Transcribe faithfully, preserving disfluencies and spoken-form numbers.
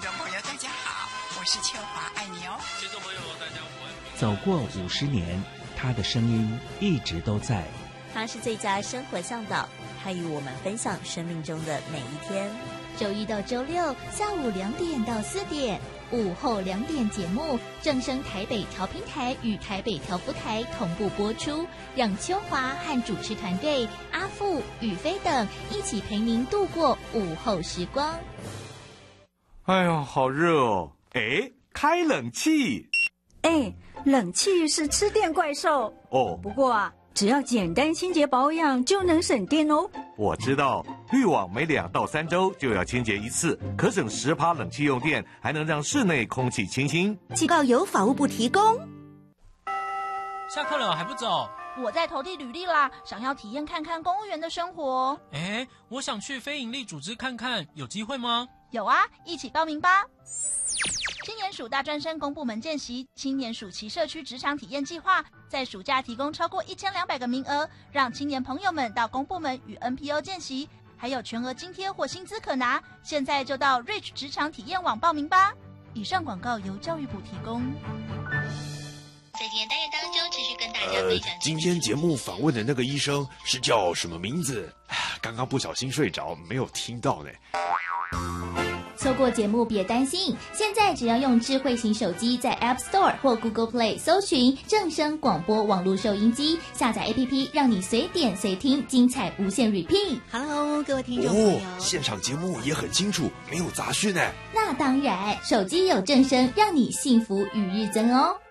众朋友大家好，我是秋华，爱你哦。 听众朋友大家好。 走过五十年，他的声音一直都在。 他是最佳生活向导，他与我们分享生命中的每一天。 周一到周六下午两点到四点，午后两点节目正声台北调频台与台北调福台同步播出，让秋华和主持团队阿富、宇飞等一起陪您度过午后时光。 哎呦，好热哦！哎，开冷气。 哎，冷气是吃电怪兽哦。 不过啊，只要简单清洁保养就能省电哦。 我知道，滤网每两到三周就要清洁一次，可省十趴冷气用电，还能让室内空气清新。 警告由法务部提供。 下课了还不走？ 我在投递履历啦，想要体验看看公务员的生活。 哎，我想去非营利组织看看，有机会吗？ 有啊，一起报名吧。青年署大专生公部门见习青年暑期社区职场体验计划，在暑假提供超过一千两百个名额，让青年朋友们到公部门与 N P O 见习，还有全额津贴或薪资可拿。现在就到 Reach 职场体验网报名吧。以上广告由教育部提供。 在今天单元当中，持续跟大家分享、呃。 今天节目访问的那个医生是叫什么名字？刚刚不小心睡着，没有听到呢。 错过节目别担心，现在只要用智慧型手机在 App Store 或 Google Play 搜寻正声广播网络收音机，下载 A P P， 让你随点随听，精彩无限 repeat。Hello， 各位听众朋友， 哦，现场节目也很清楚，没有杂讯呢。 那当然，手机有正声，让你幸福与日增哦。